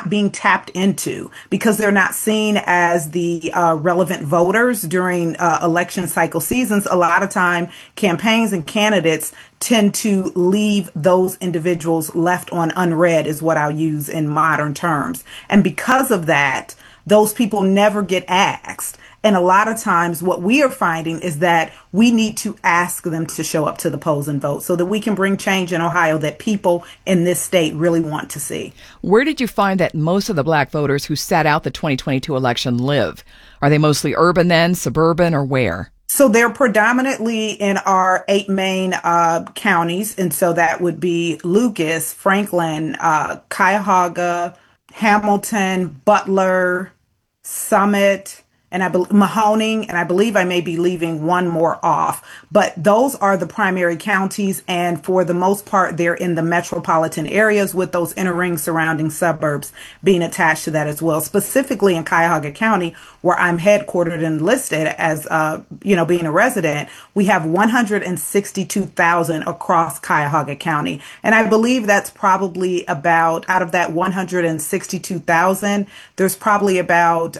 not being tapped into because they're not seen as the relevant voters during election cycle seasons. A lot of time, campaigns and candidates tend to leave those individuals left on unread, is what I'll use in modern terms. And because of that, those people never get asked. And a lot of times what we are finding is that we need to ask them to show up to the polls and vote so that we can bring change in Ohio that people in this state really want to see. Where did you find that most of the black voters who sat out the 2022 election live? Are they mostly urban then, suburban, or where? So they're predominantly in our 8 main counties. And so that would be Lucas, Franklin, Cuyahoga, Hamilton, Butler, Summit, and Mahoning, and I believe I may be leaving one more off. But those are the primary counties, and for the most part, they're in the metropolitan areas with those inner ring surrounding suburbs being attached to that as well. Specifically in Cuyahoga County, where I'm headquartered and listed as, being a resident, we have 162,000 across Cuyahoga County. And I believe that's probably about, out of that 162,000, there's probably about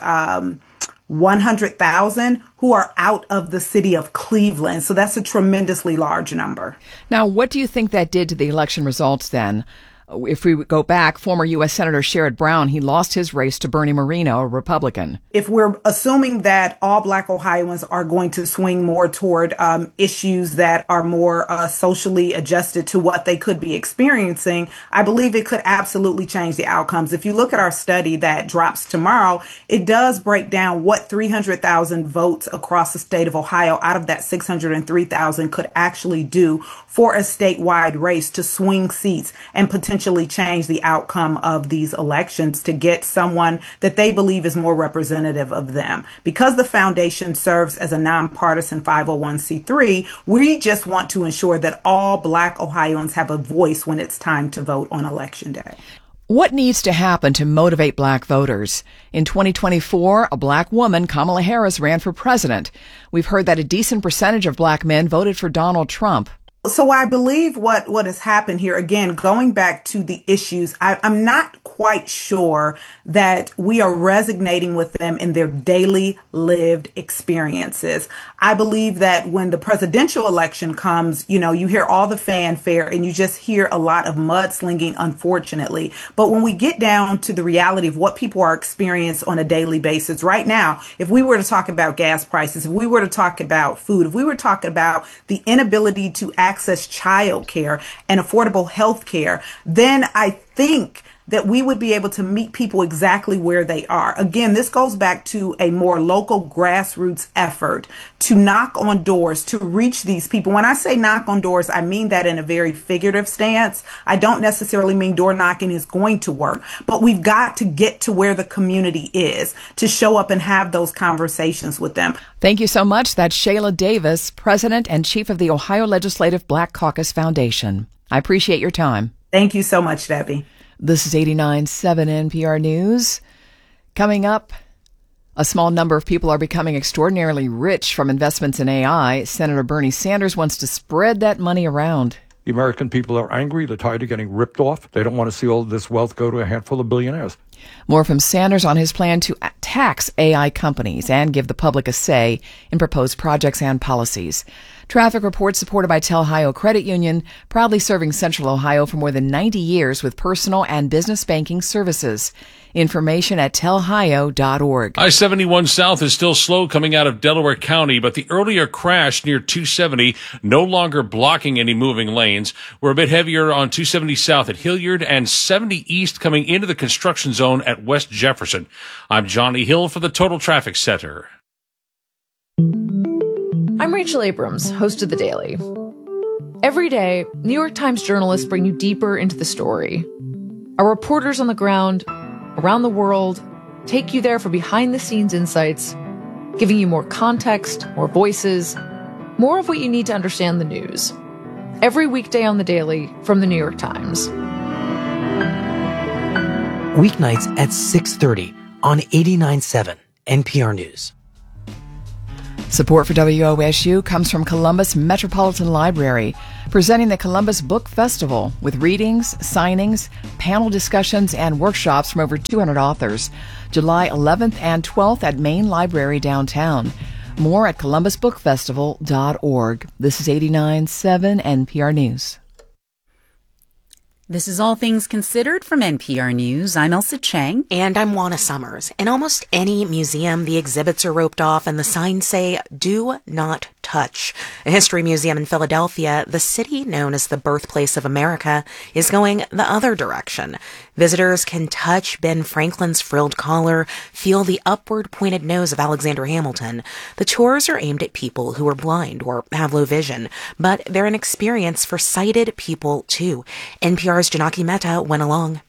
100,000 who are out of the city of Cleveland. So that's a tremendously large number. Now, what do you think that did to the election results then? If we go back, former U.S. Senator Sherrod Brown, he lost his race to Bernie Moreno, a Republican. If we're assuming that all Black Ohioans are going to swing more toward issues that are more socially adjusted to what they could be experiencing, I believe it could absolutely change the outcomes. If you look at our study that drops tomorrow, it does break down what 300,000 votes across the state of Ohio out of that 603,000 could actually do for a statewide race to swing seats and potentially change the outcome of these elections to get someone that they believe is more representative of them. Because the foundation serves as a nonpartisan 501c3, we just want to ensure that all Black Ohioans have a voice when it's time to vote on Election Day. What needs to happen to motivate Black voters? In 2024, a Black woman, Kamala Harris, ran for president. We've heard that a decent percentage of Black men voted for Donald Trump. So I believe what has happened here, again, going back to the issues, I'm not quite sure that we are resonating with them in their daily lived experiences. I believe that when the presidential election comes, you hear all the fanfare and you just hear a lot of mudslinging, unfortunately. But when we get down to the reality of what people are experiencing on a daily basis right now, if we were to talk about gas prices, if we were to talk about food, if we were to talk about the inability to access child care and affordable health care, then I think that we would be able to meet people exactly where they are. Again, this goes back to a more local grassroots effort to knock on doors, to reach these people. When I say knock on doors, I mean that in a very figurative stance. I don't necessarily mean door knocking is going to work, but we've got to get to where the community is to show up and have those conversations with them. Thank you so much. That's Shayla Davis, President and Chief of the Ohio Legislative Black Caucus Foundation. I appreciate your time. Thank you so much, Debbie. This is 89.7 NPR News. Coming up, a small number of people are becoming extraordinarily rich from investments in AI. Senator Bernie Sanders wants to spread that money around. The American people are angry. They're tired of getting ripped off. They don't want to see all this wealth go to a handful of billionaires. More from Sanders on his plan to tax AI companies and give the public a say in proposed projects and policies. Traffic reports supported by Telhio Credit Union, proudly serving Central Ohio for more than 90 years with personal and business banking services. Information at telhio.org. I-71 South is still slow coming out of Delaware County, but the earlier crash near 270 no longer blocking any moving lanes. We're a bit heavier on 270 South at Hilliard and 70 East coming into the construction zone at West Jefferson. I'm Johnny Hill for the Total Traffic Center. I'm Rachel Abrams, host of The Daily. Every day, New York Times journalists bring you deeper into the story. Our reporters on the ground, around the world, take you there for behind-the-scenes insights, giving you more context, more voices, more of what you need to understand the news. Every weekday on The Daily from The New York Times. Weeknights at 6:30 on 89.7 NPR News. Support for WOSU comes from Columbus Metropolitan Library, presenting the Columbus Book Festival with readings, signings, panel discussions, and workshops from over 200 authors, July 11th and 12th at Main Library downtown. More at columbusbookfestival.org. This is 89.7 NPR News. This is All Things Considered from NPR News. I'm Elsa Chang. And I'm Juana Summers. In almost any museum, the exhibits are roped off and the signs say, "Do not touch." A history museum in Philadelphia, the city known as the birthplace of America, is going the other direction. Visitors can touch Ben Franklin's frilled collar, feel the upward pointed nose of Alexander Hamilton. The tours are aimed at people who are blind or have low vision, but they're an experience for sighted people too. NPR's Janaki Mehta went along.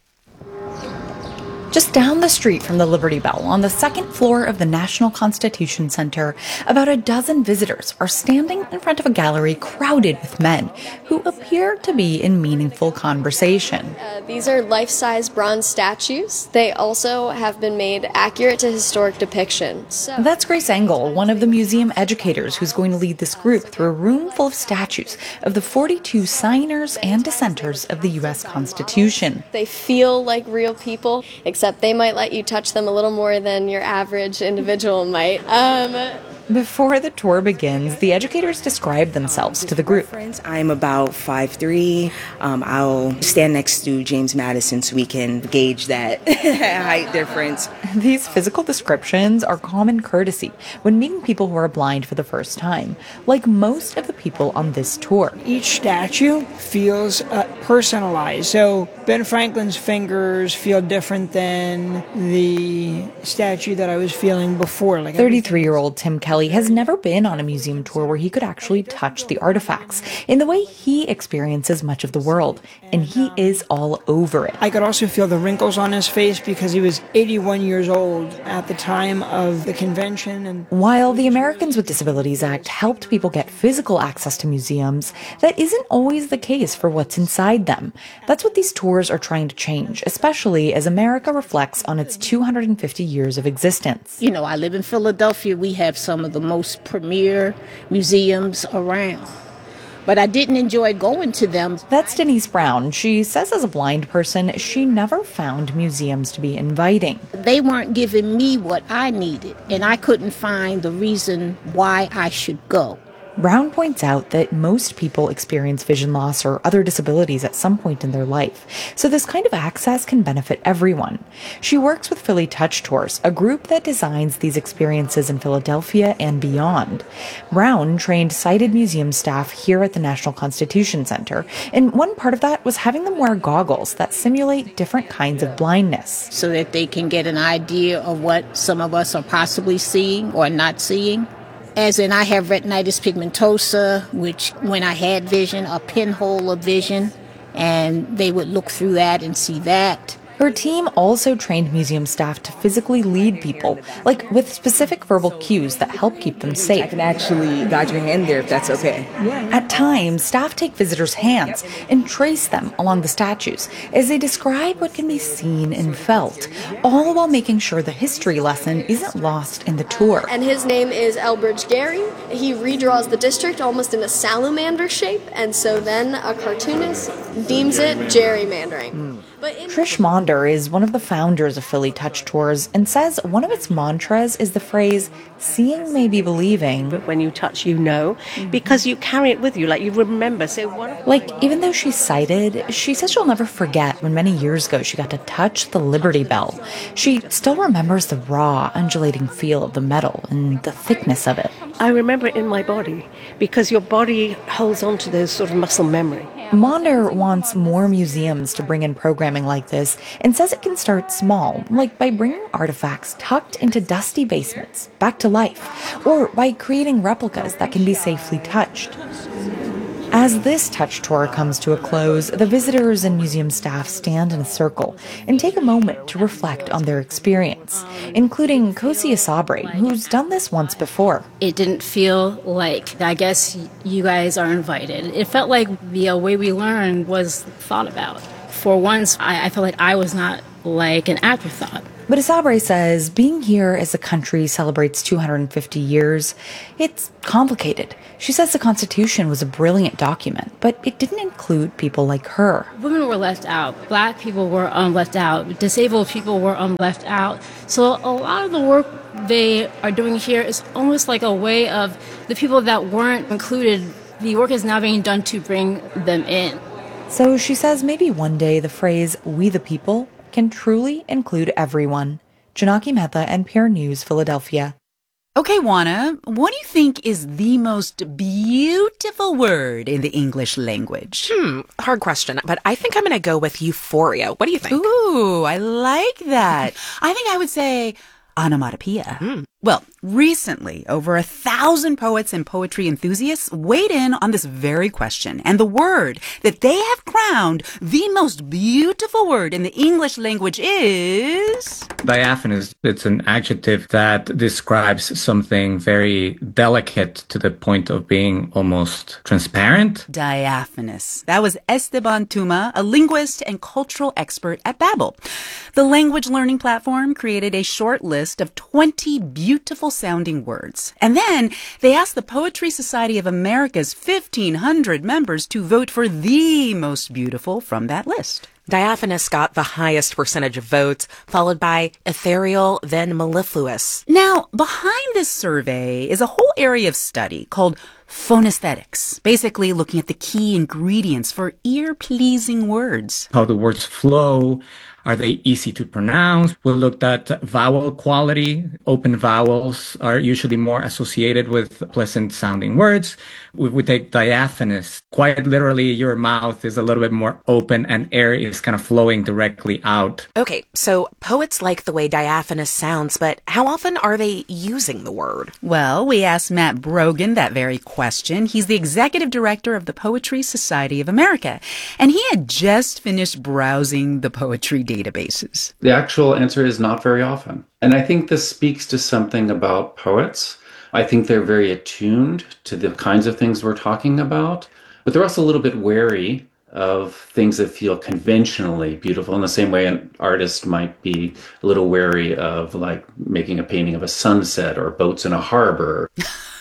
Just down the street from the Liberty Bell, on the second floor of the National Constitution Center, about a dozen visitors are standing in front of a gallery crowded with men who appear to be in meaningful conversation. These are life-size bronze statues. They also have been made accurate to historic depiction. That's Grace Engel, one of the museum educators who's going to lead this group through a room full of statues of the 42 signers and dissenters of the U.S. Constitution. They feel like real people, except they might let you touch them a little more than your average individual might. Before the tour begins, the educators describe themselves to the group. I'm about 5'3". I'll stand next to James Madison so we can gauge that height difference. These physical descriptions are common courtesy when meeting people who are blind for the first time, like most of the people on this tour. Each statue feels personalized. So Ben Franklin's fingers feel different than the statue that I was feeling before. 33-year-old Tim Kelly has never been on a museum tour where he could actually touch the artifacts in the way he experiences much of the world, and he is all over it. I could also feel the wrinkles on his face because he was 81 years old at the time of the convention. And while the Americans with Disabilities Act helped people get physical access to museums, that isn't always the case for what's inside them. That's what these tours are trying to change, especially as America reflects on its 250 years of existence. You know, I live in Philadelphia. We have some of the most premier museums around. But I didn't enjoy going to them. That's Denise Brown. She says as a blind person, she never found museums to be inviting. They weren't giving me what I needed, and I couldn't find the reason why I should go. Brown points out that most people experience vision loss or other disabilities at some point in their life, so this kind of access can benefit everyone. She works with Philly Touch Tours, a group that designs these experiences in Philadelphia and beyond. Brown trained sighted museum staff here at the National Constitution Center, and one part of that was having them wear goggles that simulate different kinds of blindness. So that they can get an idea of what some of us are possibly seeing or not seeing. As in, I have retinitis pigmentosa, which when I had vision, a pinhole of vision, and they would look through that and see that. Her team also trained museum staff to physically lead people, like with specific verbal cues that help keep them safe. I can actually guide your hand there if that's okay. At times, staff take visitors' hands and trace them along the statues as they describe what can be seen and felt, all while making sure the history lesson isn't lost in the tour. And his name is Elbridge Gerry. He redraws the district almost in a salamander shape, and so then a cartoonist deems it gerrymandering. Trish Maunder is one of the founders of Philly Touch Tours and says one of its mantras is the phrase, "Seeing may be believing." But when you touch, you know, because you carry it with you, like you remember. So even though she's sighted, she says she'll never forget when many years ago she got to touch the Liberty Bell. She still remembers the raw, undulating feel of the metal and the thickness of it. I remember it in my body because your body holds on to those sort of muscle memory. Maunder wants more museums to bring in programming like this and says it can start small, like by bringing artifacts tucked into dusty basements back to life, or by creating replicas that can be safely touched. As this touch tour comes to a close, the visitors and museum staff stand in a circle and take a moment to reflect on their experience, including Kosi Asabre, who's done this once before. It didn't feel like, I guess, you guys are invited. It felt like the way we learned was thought about. For once, I felt like I was not like an afterthought. But Isabre says being here as the country celebrates 250 years, it's complicated. She says the Constitution was a brilliant document, but it didn't include people like her. Women were left out. Black people were left out. Disabled people were left out. So a lot of the work they are doing here is almost like a way of the people that weren't included, the work is now being done to bring them in. So she says maybe one day the phrase, "we the people," can truly include everyone. Janaki Mehta, NPR News, Philadelphia. Okay, Juana, what do you think is the most beautiful word in the English language? Hard question, but I think I'm going to go with euphoria. What do you think? Ooh, I like that. I think I would say onomatopoeia. Well, recently, over 1,000 poets and poetry enthusiasts weighed in on this very question, and the word that they have crowned the most beautiful word in the English language is... Diaphanous. It's an adjective that describes something very delicate to the point of being almost transparent. Diaphanous. That was Esteban Tuma, a linguist and cultural expert at Babbel. The language learning platform created a short list of 20 beautiful sounding words. And then they asked the Poetry Society of America's 1,500 members to vote for the most beautiful from that list. Diaphanous got the highest percentage of votes, followed by ethereal, then mellifluous. Now, behind this survey is a whole area of study called phonesthetics, basically looking at the key ingredients for ear-pleasing words. How the words flow. Are they easy to pronounce? We looked at vowel quality. Open vowels are usually more associated with pleasant sounding words. We take diaphanous. Quite literally, your mouth is a little bit more open and air is kind of flowing directly out. Okay, so poets like the way diaphanous sounds, but how often are they using the word? Well, we asked Matt Brogan that very question. He's the executive director of the Poetry Society of America, and he had just finished browsing the poetry databases. The actual answer is not very often. And I think this speaks to something about poets. I think they're very attuned to the kinds of things we're talking about, but they're also a little bit wary of things that feel conventionally beautiful in the same way an artist might be a little wary of like making a painting of a sunset or boats in a harbor.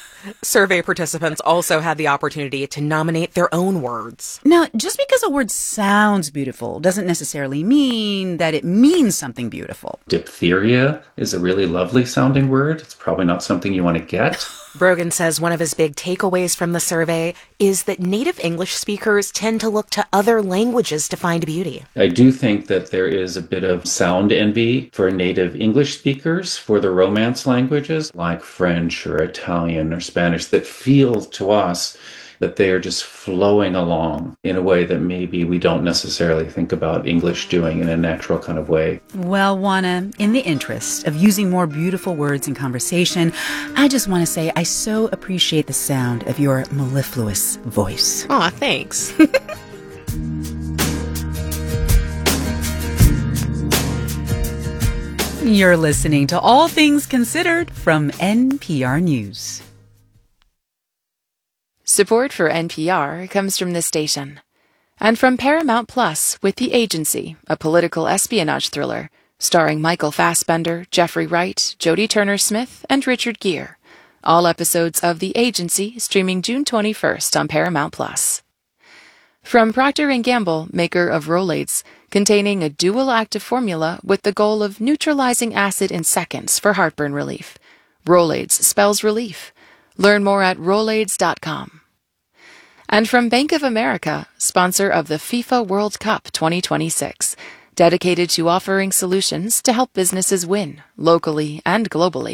Survey participants also had the opportunity to nominate their own words. Now, just because a word sounds beautiful doesn't necessarily mean that it means something beautiful. Diphtheria is a really lovely sounding word. It's probably not something you want to get. Brogan says one of his big takeaways from the survey is that native English speakers tend to look to other languages to find beauty. I do think that there is a bit of sound envy for native English speakers for the Romance languages like French or Italian or Spanish that feel to us that they are just flowing along in a way that maybe we don't necessarily think about English doing in a natural kind of way. Well, Juana, in the interest of using more beautiful words in conversation, I just want to say I so appreciate the sound of your mellifluous voice. Aw, thanks. You're listening to All Things Considered from NPR News. Support for NPR comes from this station and from Paramount Plus with The Agency, a political espionage thriller starring Michael Fassbender, Jeffrey Wright, Jodie Turner-Smith, and Richard Gere. All episodes of The Agency streaming June 21st on Paramount Plus. From Procter & Gamble, maker of Rolaids, containing a dual active formula with the goal of neutralizing acid in seconds for heartburn relief. Rolaids spells relief. Learn more at Rolaids.com. And from Bank of America, sponsor of the FIFA World Cup 2026, dedicated to offering solutions to help businesses win, locally and globally.